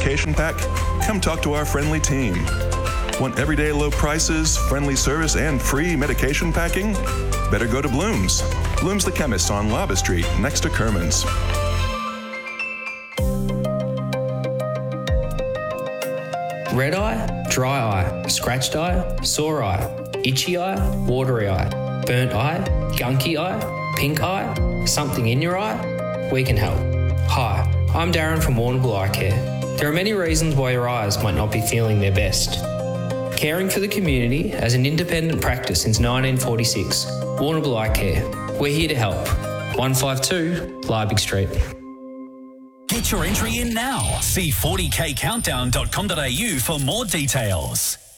medication pack? Come talk to our friendly team. Want everyday low prices, friendly service, and free medication packing? Better go to Bloom's. Bloom's the Chemist on Lava Street, next to Kerman's. Red eye, dry eye, scratched eye, sore eye, itchy eye, watery eye, burnt eye, gunky eye, pink eye, something in your eye? We can help. Hi, I'm Darren from Warrnambool Eye Care. There are many reasons why your eyes might not be feeling their best. Caring for the community as an independent practice since 1946, Warrnambool Eye Care. We're here to help. 152 Liebig Street. Get your entry in now. See 40kcountdown.com.au for more details.